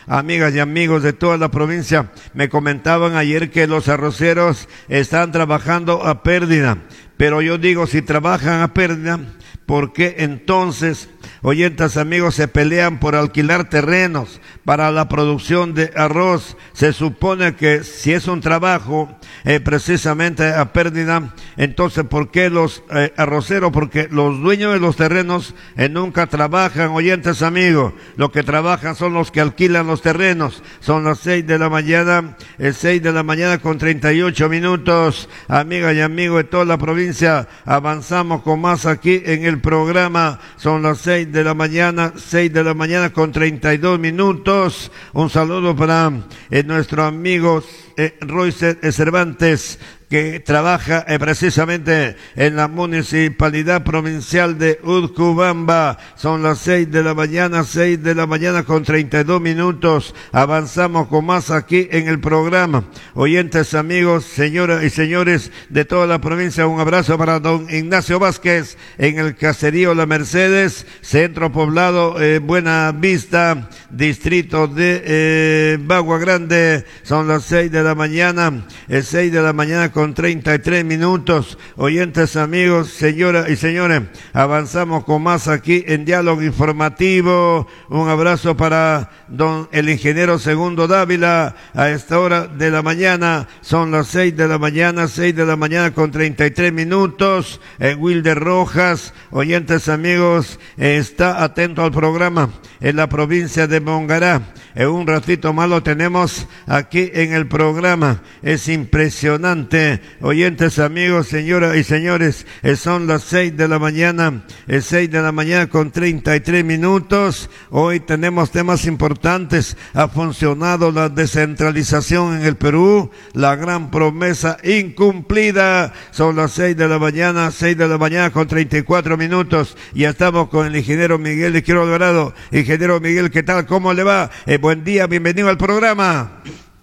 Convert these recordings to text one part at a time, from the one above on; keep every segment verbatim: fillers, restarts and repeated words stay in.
amigas y amigos de toda la provincia, me comentaban ayer que los arroceros están trabajando a pérdida, pero yo digo, si trabajan a pérdida, ¿por qué entonces, oyentes amigos, se pelean por alquilar terrenos para la producción de arroz? Se supone que si es un trabajo eh, precisamente a pérdida, entonces ¿por qué los eh, arroceros? Porque los dueños de los terrenos eh, nunca trabajan, oyentes amigos. Lo que trabajan son los que alquilan los terrenos. Son las seis de la mañana, el seis de la mañana con treinta y ocho minutos. Amigas y amigos de toda la provincia, avanzamos con más aquí en el programa. Son las seis de la mañana, seis de la mañana con treinta y dos minutos. Un saludo para eh, nuestro amigo eh, Royce Cervantes, que trabaja eh, precisamente en la Municipalidad Provincial de Utcubamba. Son las seis de la mañana, seis de la mañana con treinta y dos minutos. Avanzamos con más aquí en el programa. Oyentes, amigos, señoras y señores de toda la provincia, un abrazo para don Ignacio Vázquez en el caserío La Mercedes, centro poblado eh, Buena Vista, distrito de eh, Bagua Grande. Son las seis de la mañana, el seis de la mañana con con treinta y tres minutos. Oyentes, amigos, señoras y señores, avanzamos con más aquí en Diálogo Informativo. Un abrazo para don el ingeniero Segundo Dávila a esta hora de la mañana. Son las seis de la mañana, seis de la mañana con treinta y tres minutos. Eh, Wilder Rojas, oyentes, amigos, eh, está atento al programa en la provincia de Mongará. En un ratito más lo tenemos aquí en el programa. Es impresionante, oyentes, amigos, señoras y señores. Son las seis de la mañana, es seis de la mañana con treinta y tres minutos. Hoy tenemos temas importantes. Ha funcionado la descentralización en el Perú, la gran promesa incumplida. Son las seis de la mañana, seis de la mañana con treinta y cuatro minutos. Y estamos con el ingeniero Miguel Izquierdo Alvarado. Ingeniero Miguel, ¿qué tal? ¿Cómo le va? Eh, buen día, bienvenido al programa.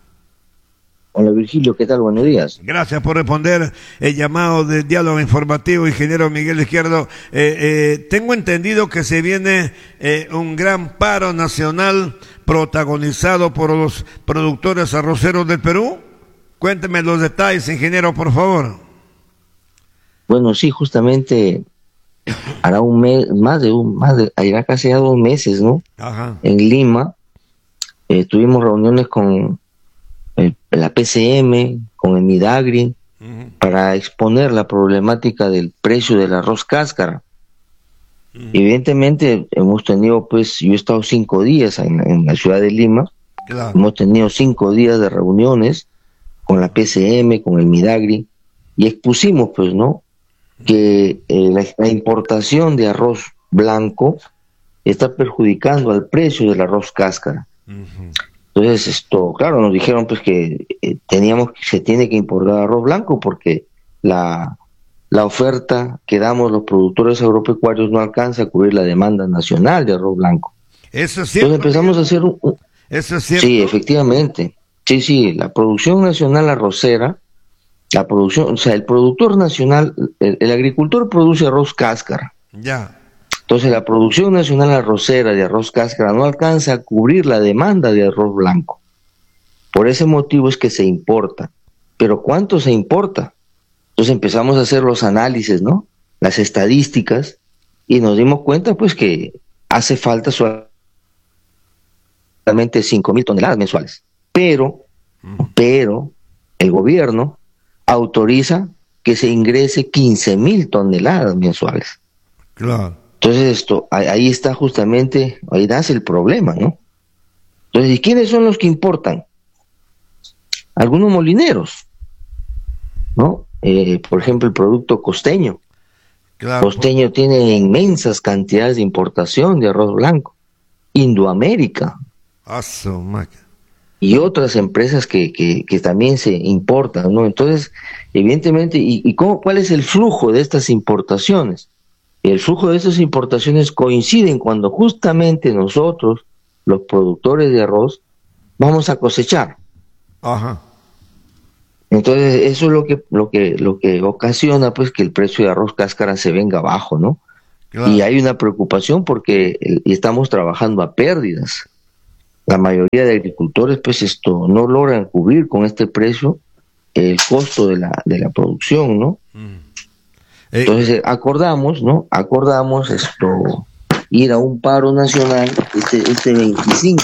Hola Virgilio, ¿qué tal? Buenos días. Gracias por responder el llamado de Diálogo Informativo, ingeniero Miguel Izquierdo. Eh, eh, tengo entendido que se viene eh, un gran paro nacional protagonizado por los productores arroceros del Perú. Cuénteme los detalles, ingeniero, por favor. Bueno, sí, justamente hará un mes, más de un, más de, hará casi ya dos meses, ¿no? Ajá. En Lima, eh, tuvimos reuniones con el, la P C M, con el Midagri, uh-huh, para exponer la problemática del precio del arroz cáscara. Uh-huh. Evidentemente, hemos tenido, pues, yo he estado cinco días en, en la ciudad de Lima, claro. Hemos tenido cinco días de reuniones con la P C M, con el Midagri, y expusimos, pues, ¿no?, que eh, la, la importación de arroz blanco está perjudicando al precio del arroz cáscara. Uh-huh. Entonces, esto, claro, nos dijeron pues que eh, teníamos que se tiene que importar arroz blanco porque la, la oferta que damos los productores agropecuarios no alcanza a cubrir la demanda nacional de arroz blanco. Eso es cierto. Entonces empezamos a hacer un, un... Eso es cierto. Sí, efectivamente. Sí, sí, la producción nacional arrocera, la producción, o sea, el productor nacional, el, el agricultor produce arroz cáscara. Ya. Entonces la producción nacional arrocera de arroz cáscara no alcanza a cubrir la demanda de arroz blanco. Por ese motivo es que se importa. Pero ¿cuánto se importa? Entonces empezamos a hacer los análisis, ¿no?, las estadísticas, y nos dimos cuenta pues que hace falta solamente cinco mil toneladas mensuales. Pero, mm. pero el gobierno autoriza que se ingrese quince mil toneladas mensuales. Claro. Entonces esto, ahí está justamente, ahí nace el problema, ¿no? Entonces, ¿y quiénes son los que importan? Algunos molineros, ¿no? Eh, por ejemplo, el producto costeño. Claro. Costeño tiene inmensas cantidades de importación de arroz blanco. Indoamérica. Ah, su máquina. Y otras empresas que, que, que también se importan, ¿no? Entonces, evidentemente, ¿y, y cómo, cuál es el flujo de estas importaciones? El flujo de estas importaciones coinciden cuando justamente nosotros, los productores de arroz, vamos a cosechar. Ajá. Entonces, eso es lo que, lo que, lo que ocasiona, pues, que el precio de arroz cáscara se venga abajo, ¿no? Claro. Y hay una preocupación porque el, estamos trabajando a pérdidas. la mayoría de agricultores pues esto no logran cubrir con este precio el costo de la de la producción, ¿no? Mm. Eh, Entonces acordamos, ¿no? Acordamos esto ir a un paro nacional este este veinticinco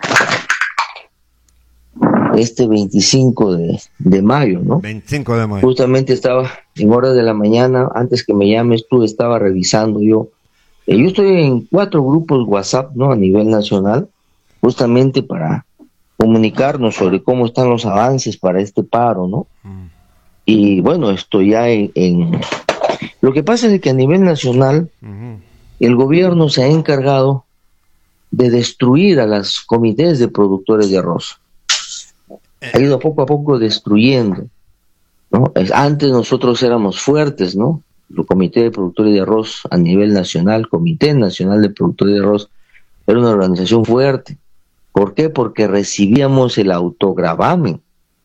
este veinticinco de, de mayo, ¿no? veinticinco de mayo. Justamente estaba en horas de la mañana, antes que me llames tú, estaba revisando yo. Eh, yo estoy en cuatro grupos WhatsApp, ¿no? A nivel nacional, justamente para comunicarnos sobre cómo están los avances para este paro, ¿no? Mm. Y bueno, estoy ya en, en... Lo que pasa es que a nivel nacional, uh-huh. el gobierno se ha encargado de destruir a los comités de productores de arroz. Ha ido poco a poco destruyendo, ¿no? Antes nosotros éramos fuertes, ¿no? El Comité de Productores de Arroz a nivel nacional, Comité Nacional de Productores de Arroz, era una organización fuerte. ¿Por qué? Porque recibíamos el autogravamen.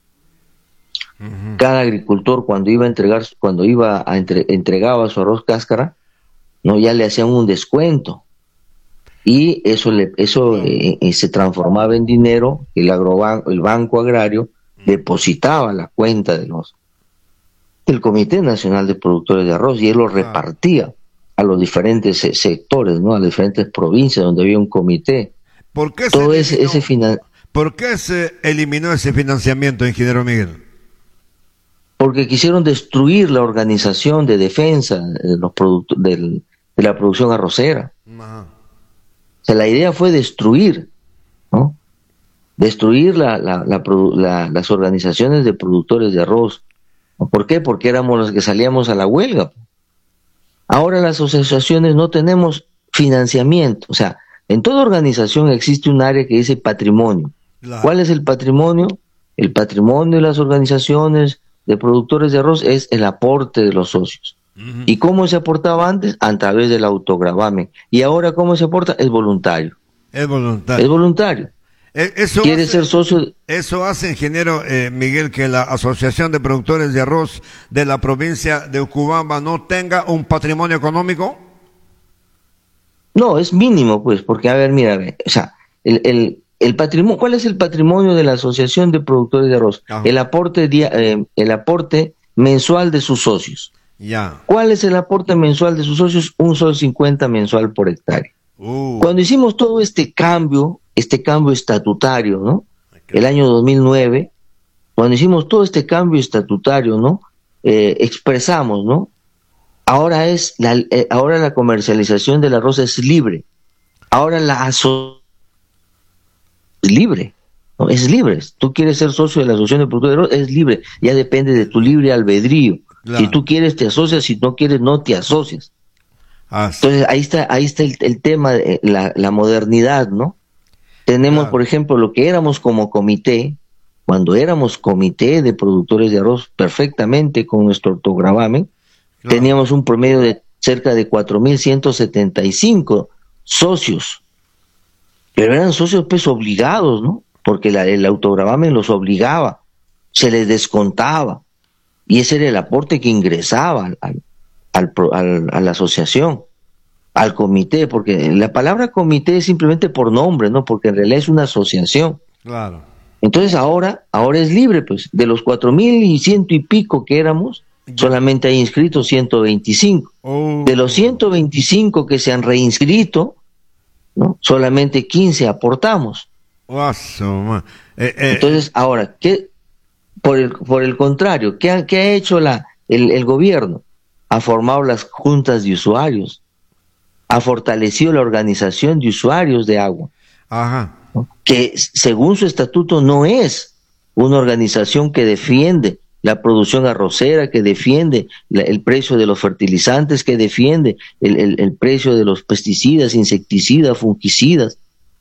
Uh-huh. Cada agricultor cuando iba a entregar, cuando iba a entre, entregaba su arroz cáscara, no, ya le hacían un descuento. Y eso le, eso eh, eh, se transformaba en dinero, el agrobanco, el Banco Agrario depositaba la cuenta de los del Comité Nacional de Productores de Arroz y él lo repartía a los diferentes se, sectores, ¿no? A las diferentes provincias donde había un comité. ¿Por qué Todo se ese, eliminó, ese finan... ¿Por qué se eliminó ese financiamiento, ingeniero Miguel? Porque quisieron destruir la organización de defensa de, los product- del, de la producción arrocera. Ajá. O sea, la idea fue destruir, ¿no? Destruir la, la, la, la, las organizaciones de productores de arroz. ¿Por qué? Porque éramos los que salíamos a la huelga. Ahora las asociaciones no tenemos financiamiento. O sea, en toda organización existe un área que dice patrimonio. Claro. ¿Cuál es el patrimonio? El patrimonio de las organizaciones de productores de arroz es el aporte de los socios. Uh-huh. ¿Y cómo se aportaba antes? A través del autogravamen. ¿Y ahora cómo se aporta? Es voluntario. Es voluntario. Es voluntario. Eso ¿Quiere hace, ser socio? Eso hace, ingeniero eh, Miguel, que la Asociación de Productores de Arroz de la provincia de Urubamba no tenga un patrimonio económico. No, es mínimo, pues, porque, a ver, mira, a ver, o sea, el, el, el patrimonio, ¿cuál es el patrimonio de la Asociación de Productores de Arroz? Ajá. El aporte, eh, el aporte mensual de sus socios. Ya. ¿Cuál es el aporte mensual de sus socios? Un sol cincuenta mensual por hectárea. Uh. Cuando hicimos todo este cambio, este cambio estatutario, ¿no? Okay. El año dos mil nueve, cuando hicimos todo este cambio estatutario, ¿no? Eh, expresamos, ¿no? Ahora es la, eh, ahora la comercialización del arroz es libre. Ahora la asociación es libre, ¿no? Es libre. Tú quieres ser socio de la Asociación de Productores de Arroz, es libre. Ya depende de tu libre albedrío. Claro. Si tú quieres te asocias, si no quieres no te asocias. Ah, sí. Entonces ahí está, ahí está el, el tema de la, la modernidad, ¿no? Tenemos, claro. por ejemplo, lo que éramos como comité, cuando éramos comité de productores de arroz perfectamente con nuestro autogravamen, claro. teníamos un promedio de cerca de cuatro mil ciento setenta y cinco socios, pero eran socios pues obligados, ¿no? Porque la, el autogravamen los obligaba, se les descontaba, y ese era el aporte que ingresaba al, al, al, al, a la asociación, al comité, porque la palabra comité es simplemente por nombre, ¿no? Porque en realidad es una asociación. Claro. Entonces ahora, ahora es libre, pues, de los cuatro mil y ciento y pico que éramos, solamente hay inscritos ciento veinticinco. Oh. De los ciento veinticinco que se han reinscrito, ¿no? Solamente quince aportamos. Oh, so, eh, eh. Entonces, ahora, ¿qué? Por el, por el contrario, ¿qué ha, qué ha hecho la, el, el gobierno? Ha formado las juntas de usuarios, ha fortalecido la organización de usuarios de agua, Ajá. ¿no? Que según su estatuto no es una organización que defiende la producción arrocera, que defiende la, el precio de los fertilizantes, que defiende el, el, el precio de los pesticidas, insecticidas, fungicidas,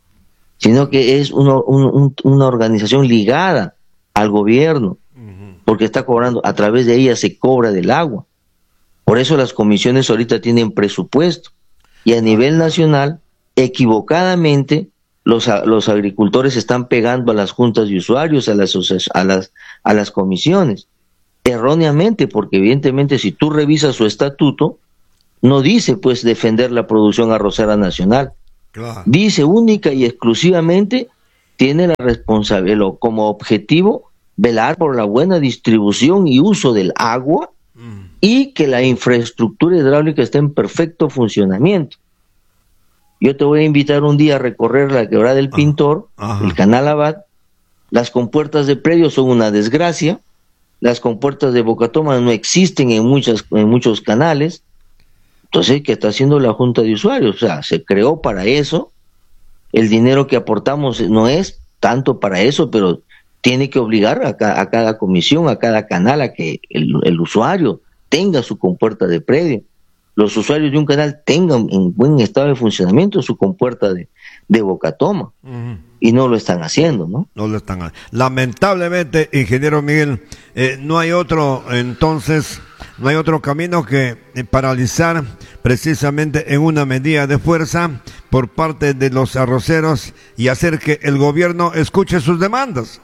sino que es una, un, una organización ligada al gobierno, uh-huh. porque está cobrando, a través de ella se cobra del agua. Por eso las comisiones ahorita tienen presupuesto. Y a nivel nacional, equivocadamente, los, los agricultores están pegando a las juntas de usuarios, a las, a las, a las comisiones. Erróneamente, porque evidentemente si tú revisas su estatuto, no dice pues defender la producción arrocera nacional. Claro. Dice única y exclusivamente tiene la responsabilidad, como objetivo, velar por la buena distribución y uso del agua mm. y que la infraestructura hidráulica esté en perfecto funcionamiento. Yo te voy a invitar un día a recorrer la Quebrada del Pintor, Ajá. el Canal Abad. Las compuertas de predio son una desgracia. Las compuertas de Bocatoma no existen en, muchas, en muchos canales. Entonces, ¿qué está haciendo la Junta de Usuarios? O sea, se creó para eso. El dinero que aportamos no es tanto para eso, pero tiene que obligar a, ca a cada comisión, a cada canal, a que el, el usuario tenga su compuerta de predio. Los usuarios de un canal tengan en buen estado de funcionamiento su compuerta de, de Bocatoma. Uh-huh. Y no lo están haciendo, ¿no? No lo están haciendo. Lamentablemente, ingeniero Miguel, eh, no hay otro, entonces, no hay otro camino que eh, paralizar precisamente en una medida de fuerza por parte de los arroceros y hacer que el gobierno escuche sus demandas.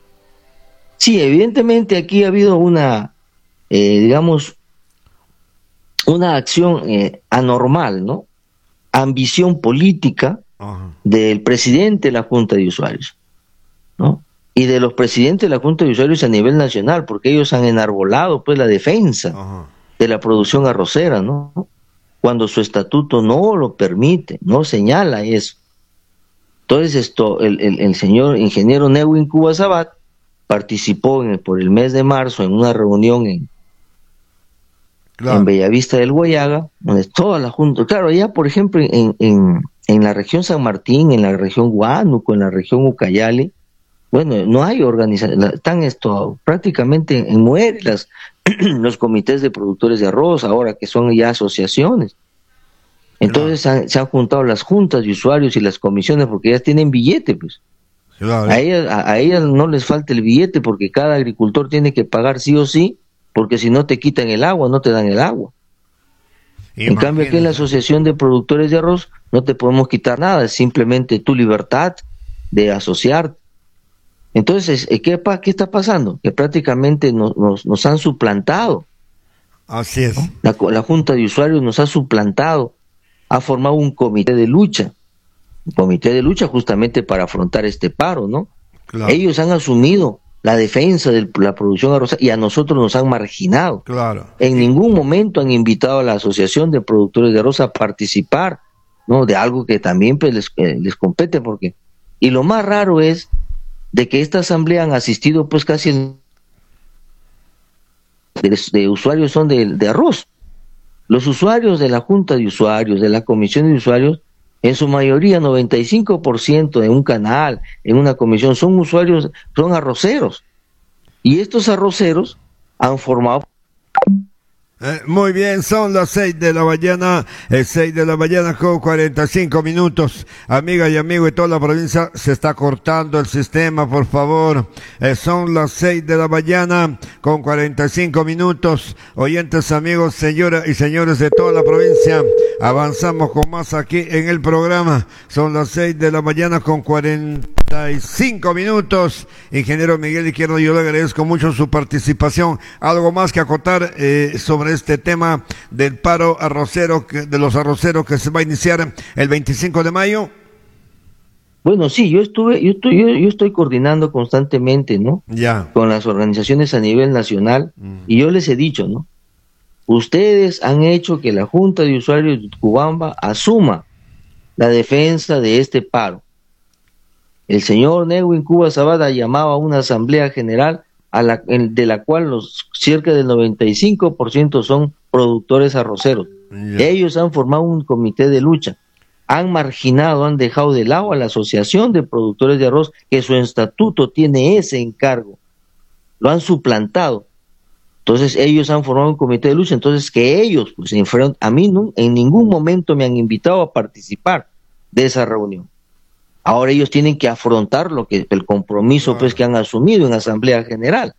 Sí, evidentemente aquí ha habido una, eh, digamos, una acción eh, anormal, ¿no? Ambición política Ajá. del presidente de la Junta de Usuarios, ¿no? Y de los presidentes de la Junta de Usuarios a nivel nacional, porque ellos han enarbolado pues la defensa Ajá. de la producción arrocera, ¿no? Cuando su estatuto no lo permite, no señala eso. Entonces esto, el, el, el señor ingeniero Newin Cuba Sabat participó en el, por el mes de marzo en una reunión en Claro. en Bellavista del Guayaga, donde toda la Junta, claro, ya por ejemplo en, en, en la región San Martín, en la región Huánuco, en la región Ucayali, bueno, no hay organización, están esto prácticamente en muere las, los comités de productores de arroz, ahora que son ya asociaciones. Entonces claro. han, se han juntado las juntas de usuarios y las comisiones porque ellas tienen billete, pues. Claro. A ellas, a, a ellas no les falta el billete porque cada agricultor tiene que pagar sí o sí, porque si no te quitan el agua, no te dan el agua. Imagínate. En cambio aquí en la Asociación de Productores de Arroz no te podemos quitar nada, es simplemente tu libertad de asociarte. Entonces, ¿qué, qué está pasando? Que prácticamente nos, nos, nos han suplantado. Así es. La, la Junta de Usuarios nos ha suplantado, ha formado un comité de lucha, un comité de lucha justamente para afrontar este paro, ¿no? Claro. Ellos han asumido la defensa de la producción arrocera y a nosotros nos han marginado. Claro. En ningún momento han invitado a la Asociación de Productores de Arroz a participar, ¿no? De algo que también pues, les, eh, les compete, porque y lo más raro es de que esta asamblea han asistido pues casi el, de, de usuarios son de, de arroz. Los usuarios de la Junta de Usuarios, de la Comisión de Usuarios, en su mayoría, noventa y cinco por ciento en un canal, en una comisión, son usuarios, son arroceros. Y estos arroceros han formado... Eh, muy bien, son las seis de la mañana, eh, seis de la mañana con cuarenta y cinco minutos. Amiga y amigo de toda la provincia, se está cortando el sistema, por favor. Eh, son las seis de la mañana con cuarenta y cinco minutos. Oyentes, amigos, señoras y señores de toda la provincia, avanzamos con más aquí en el programa. Son las seis de la mañana con cuarenta y cinco minutos. Ingeniero Miguel Izquierdo, yo le agradezco mucho su participación. ¿Algo más que acotar eh, sobre este tema del paro arrocero, que, de los arroceros que se va a iniciar el veinticinco de mayo? Bueno, sí, yo estuve, yo estoy, yo, yo estoy coordinando constantemente, ¿no? Ya. Con las organizaciones a nivel nacional, mm. y yo les he dicho, ¿no? Ustedes han hecho que la Junta de Usuarios de Cubamba asuma la defensa de este paro. El señor Newin Cuba Sabada llamaba a una asamblea general a la, de la cual los cerca del noventa y cinco por ciento son productores arroceros. Yeah. Ellos han formado un comité de lucha, han marginado, han dejado de lado a la Asociación de Productores de Arroz, que su estatuto tiene ese encargo, lo han suplantado. Entonces ellos han formado un comité de lucha, entonces que ellos, pues a mí no, en ningún momento me han invitado a participar de esa reunión. Ahora ellos tienen que afrontar lo que el compromiso wow. pues que han asumido en Asamblea General.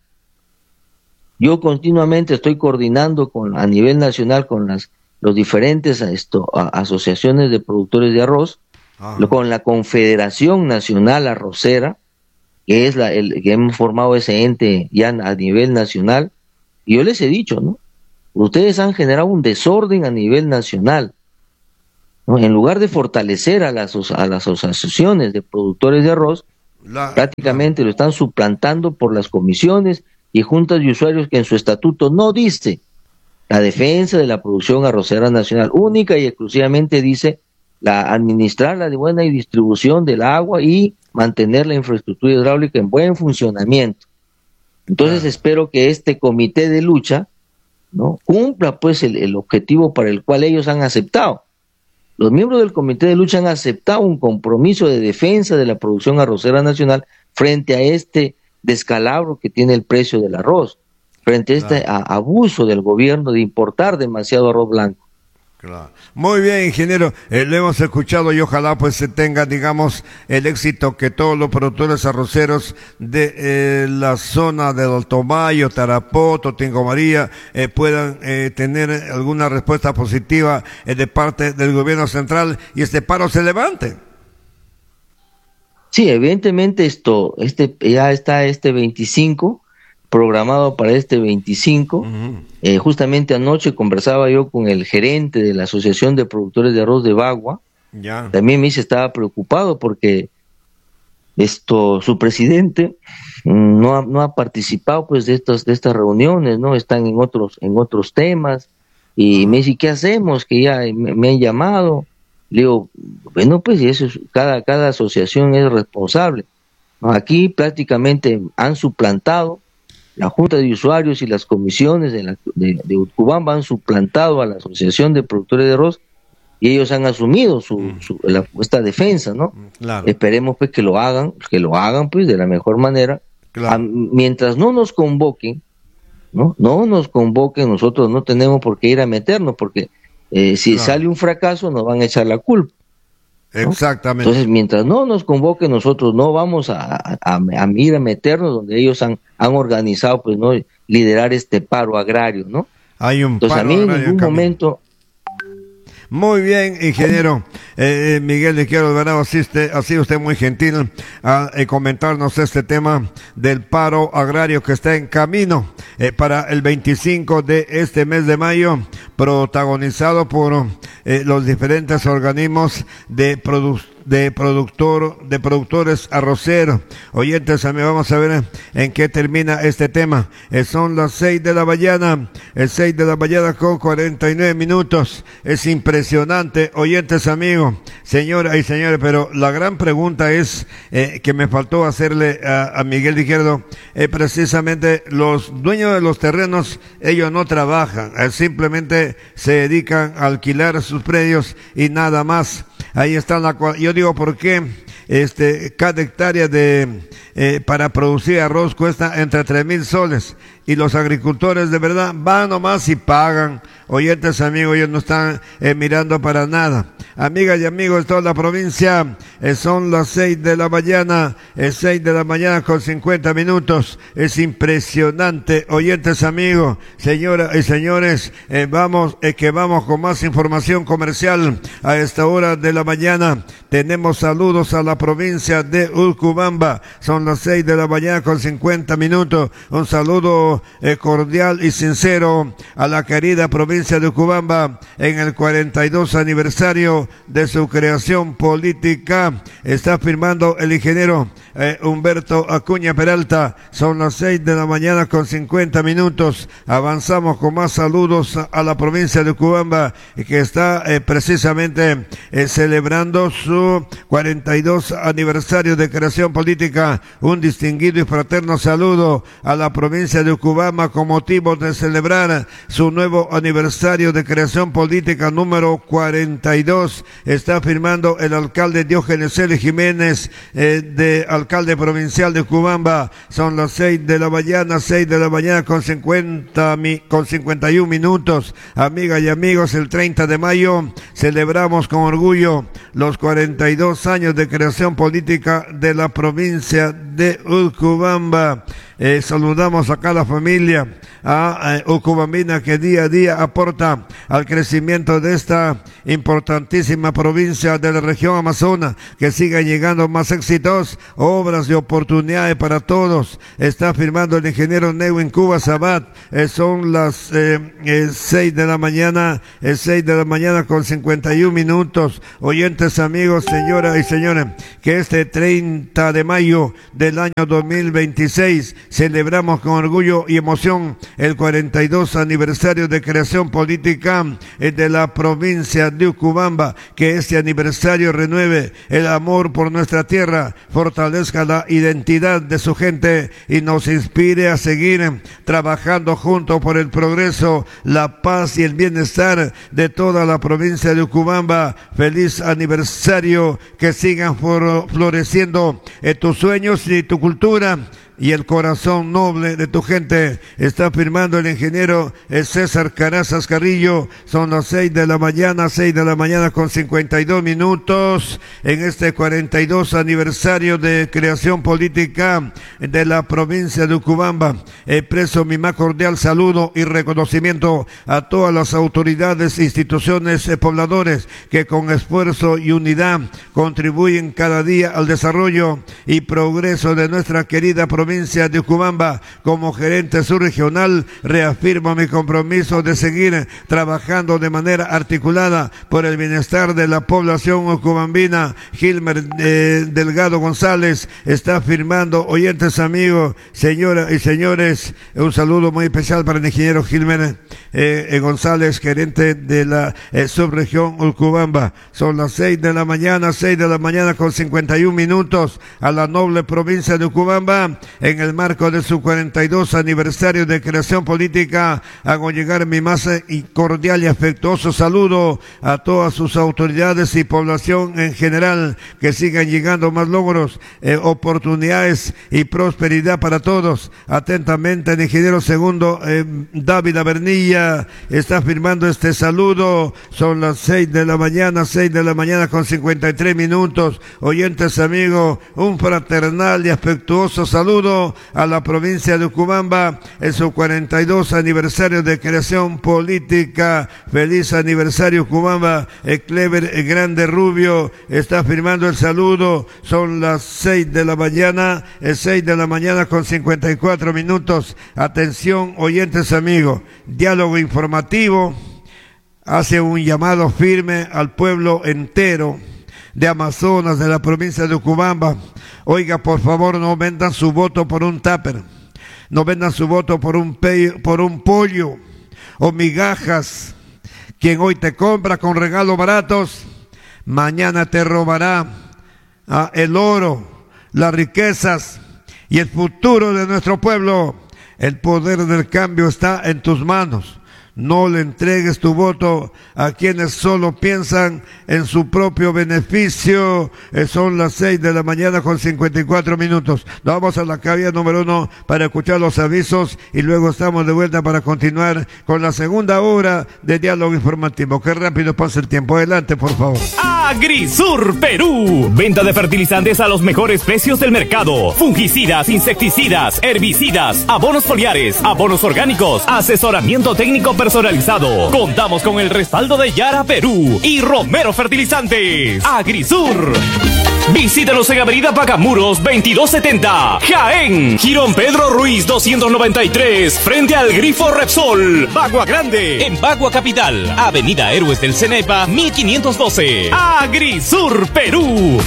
Yo continuamente estoy coordinando con a nivel nacional con las los diferentes esto, a, asociaciones de productores de arroz, ah. lo, con la Confederación Nacional Arrocera, que es la el que hemos formado ese ente ya a nivel nacional, y yo les he dicho, ¿no? Ustedes han generado un desorden a nivel nacional. ¿No? En lugar de fortalecer a las, a las asociaciones de productores de arroz, La, Prácticamente la... lo están suplantando por las comisiones y juntas de usuarios que en su estatuto no dice la defensa de la producción arrocera nacional, única y exclusivamente dice la administrar la buena y distribución del agua y mantener la infraestructura hidráulica en buen funcionamiento. Entonces claro. espero que este comité de lucha, ¿no?, cumpla pues el, el objetivo para el cual ellos han aceptado. Los miembros del comité de lucha han aceptado un compromiso de defensa de la producción arrocera nacional frente a este descalabro que tiene el precio del arroz, frente a este claro. a, abuso del gobierno de importar demasiado arroz blanco. Claro. Muy bien, ingeniero, eh, lo hemos escuchado y ojalá pues se tenga, digamos, el éxito que todos los productores arroceros de eh, la zona del Alto Mayo, Tarapoto, Tingo María, eh, puedan eh, tener alguna respuesta positiva eh, de parte del gobierno central y este paro se levante. Sí, evidentemente esto, este ya está este veinticinco, programado para este veinticinco. Uh-huh. Eh, justamente anoche conversaba yo con el gerente de la Asociación de Productores de Arroz de Bagua. Ya. También me dice estaba preocupado porque esto su presidente no ha, no ha participado pues de estas de estas reuniones, no están en otros en otros temas y uh-huh. me dice ¿qué hacemos? Que ya me, me han llamado. Le digo, bueno, pues eso es, cada cada asociación es responsable. Aquí prácticamente han suplantado la Junta de Usuarios y las comisiones de, la, de, de Utcubamba han suplantado a la Asociación de Productores de Arroz y ellos han asumido su, mm. su la, esta defensa, ¿no? Claro. Esperemos pues que lo hagan, que lo hagan pues de la mejor manera. Claro. A, mientras no nos convoquen, ¿no? No nos convoquen, nosotros no tenemos por qué ir a meternos, porque eh, si claro. sale un fracaso nos van a echar la culpa. ¿no? Exactamente. Entonces, mientras no nos convoquen, nosotros no vamos a, a, a ir a meternos donde ellos han, han organizado, pues, no liderar este paro agrario, ¿no? Hay un Entonces, paro a mí en agrario ningún en momento... Muy bien, ingeniero eh, Miguel Izquierdo Alvarado, así, usted, así usted muy gentil a eh, comentarnos este tema del paro agrario que está en camino eh, para el veinticinco de este mes de mayo, protagonizado por eh, los diferentes organismos de producción de productor, de productores arroceros. Oyentes, a mí vamos a ver en qué termina este tema. Eh, son las seis de la mañana, el seis de la mañana con cuarenta y nueve minutos. Es impresionante, oyentes amigos, señoras y señores, pero la gran pregunta es, eh, que me faltó hacerle a, a Miguel Izquierdo, eh, precisamente los dueños de los terrenos, ellos no trabajan, eh, simplemente se dedican a alquilar sus predios y nada más. Ahí está la, yo digo, ¿por qué? Este, cada hectárea de, eh, para producir arroz cuesta entre tres mil soles y los agricultores de verdad van nomás y pagan. Oyentes amigos, ellos no están eh, mirando para nada. Amigas y amigos de toda la provincia, eh, son las seis de la mañana, eh, seis de la mañana con cincuenta minutos. Es impresionante, oyentes amigos, señoras y señores, eh, vamos, eh, que vamos con más información comercial a esta hora de la mañana. Tenemos saludos a la provincia de Utcubamba, son las seis de la mañana con cincuenta minutos. Un saludo eh, cordial y sincero a la querida provincia de Utcubamba en el cuarenta y dos aniversario de su creación política. Está firmando el ingeniero eh, Humberto Acuña Peralta. Son las seis de la mañana con cincuenta minutos. Avanzamos con más saludos a, a la provincia de Utcubamba, que está eh, precisamente eh, celebrando su cuarenta y dos aniversario de creación política. Un distinguido y fraterno saludo a la provincia de Utcubamba con motivo de celebrar su nuevo aniversario de creación política número cuarenta y dos. Está firmando el alcalde Diógenes L. Jiménez, eh, de alcalde provincial de Utcubamba. Son las seis de la mañana, seis de la mañana con cincuenta, con cincuenta y un minutos. Amigas y amigos, el treinta de mayo celebramos con orgullo los cuarenta y dos años de creación política de la provincia de Utcubamba. Eh, saludamos a cada familia, a, a Ucubambina, que día a día aporta al crecimiento de esta importantísima provincia de la región Amazonas, que sigan llegando más éxitos, obras y oportunidades para todos. Está firmando el ingeniero Neuwin Cuba Sabat. Eh, son las eh, eh, seis de la mañana, eh, seis de la mañana con cincuenta y un minutos. Oyentes, amigos, señoras y señores, que este treinta de mayo del año dos mil veintiséis celebramos con orgullo y emoción el cuarenta y dos aniversario de creación política de la provincia de Ucubamba. Que este aniversario renueve el amor por nuestra tierra, fortalezca la identidad de su gente y nos inspire a seguir trabajando juntos por el progreso, la paz y el bienestar de toda la provincia de Ucubamba. Feliz aniversario, que sigan floreciendo eh, tus sueños y tu cultura y el corazón noble de tu gente. Está firmando el ingeniero César Carazas Carrillo. Son las seis de la mañana, seis de la mañana con cincuenta y dos minutos, en este cuarenta y dos aniversario de creación política de la provincia de Ucubamba. Expreso mi más cordial saludo y reconocimiento a todas las autoridades, instituciones, eh, pobladores, que con esfuerzo y unidad contribuyen cada día al desarrollo y progreso de nuestra querida provincia provincia de Ucubamba. Como gerente subregional, reafirmo mi compromiso de seguir trabajando de manera articulada por el bienestar de la población ucubambina. Gilmer eh, Delgado González está firmando. Oyentes, amigos, señoras y señores, un saludo muy especial para el ingeniero Gilmer eh, González, gerente de la eh, subregión Ucubamba. Son las seis de la mañana, seis de la mañana con cincuenta y un minutos, a la noble provincia de Ucubamba. En el marco de su cuarenta y dos aniversario de creación política, hago llegar mi más cordial y afectuoso saludo a todas sus autoridades y población en general. Que sigan llegando más logros, eh, oportunidades y prosperidad para todos. Atentamente, el ingeniero segundo eh, David Avernilla está firmando este saludo. Son las seis de la mañana, seis de la mañana con cincuenta y tres minutos. Oyentes, amigos, un fraternal y afectuoso saludo a la provincia de Ucubamba en su cuarenta y dos aniversario de creación política. Feliz aniversario, Ucubamba. El Clever el Grande Rubio está firmando el saludo. Son las seis de la mañana, el seis de la mañana con cincuenta y cuatro minutos. Atención, oyentes, amigos. Diálogo informativo hace un llamado firme al pueblo entero de Amazonas, de la provincia de Ucubamba. Oiga, por favor, no vendan su voto por un tupper, no vendan su voto por un, pe por un pollo o migajas. Quien hoy te compra con regalos baratos, mañana te robará ah, el oro, las riquezas y el futuro de nuestro pueblo. El poder del cambio está en tus manos. No le entregues tu voto a quienes solo piensan en su propio beneficio. Eh, son las seis de la mañana con cincuenta y cuatro minutos. Nos vamos a la cabina número uno para escuchar los avisos y luego estamos de vuelta para continuar con la segunda hora de diálogo informativo. Qué rápido pasa el tiempo. Adelante, por favor. Agrisur Perú. Venta de fertilizantes a los mejores precios del mercado. Fungicidas, insecticidas, herbicidas, abonos foliares, abonos orgánicos, asesoramiento técnico personalizado. Contamos con el respaldo de Yara Perú y Romero Fertilizantes. Agrisur. Visítanos en Avenida Pacamuros veintidós setenta, Jaén. Girón Pedro Ruiz doscientos noventa y tres, frente al Grifo Repsol, Bagua Grande. En Bagua Capital, Avenida Héroes del Cenepa mil quinientos doce. Agrisur Perú.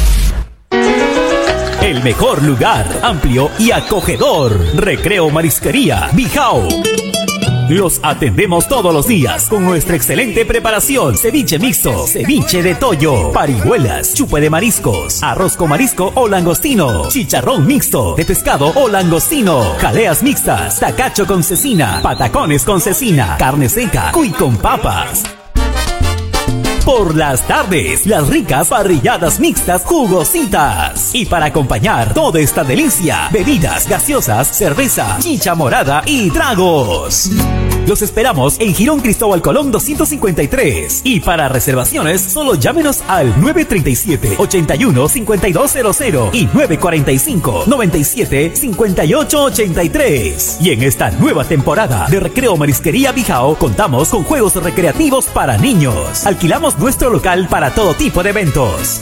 El mejor lugar, amplio y acogedor. Recreo Marisquería Bijao. Los atendemos todos los días con nuestra excelente preparación. Ceviche mixto, ceviche de toyo, parihuelas, chupe de mariscos, arroz con marisco o langostino, chicharrón mixto de pescado o langostino, jaleas mixtas, tacacho con cecina, patacones con cecina, carne seca, cuy con papas. Por las tardes, las ricas parrilladas mixtas jugositas. Y para acompañar toda esta delicia, bebidas gaseosas, cerveza, chicha morada y tragos. Los esperamos en Girón Cristóbal Colón doscientos cincuenta y tres. Y para reservaciones, solo llámenos al nueve tres siete, ocho uno, cinco dos cero cero y nueve cuatro cinco, nueve siete, cinco ocho ocho tres. Y en esta nueva temporada de Recreo Marisquería Bijao, contamos con juegos recreativos para niños. Alquilamos nuestro local para todo tipo de eventos.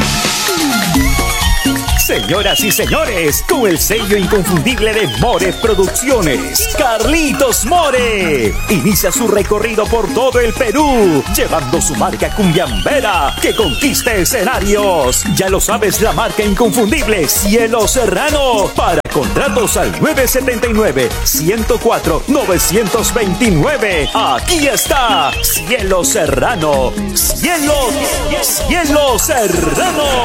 Señoras y señores, con el sello inconfundible de More Producciones, Carlitos More inicia su recorrido por todo el Perú, llevando su marca cumbiambera que conquista escenarios. Ya lo sabes, la marca inconfundible Cielo Serrano. Para contratos al nueve siete nueve, uno cero cuatro, nueve dos nueve. Aquí está Cielo Serrano. Cielo, Cielo Serrano.